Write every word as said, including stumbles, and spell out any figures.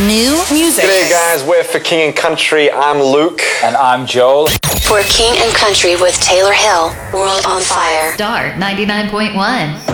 new music. G'day guys, we're for King and Country. I'm Luke. And I'm Joel. For King and Country with Taylor Hill, World on Fire. Star ninety-nine point one.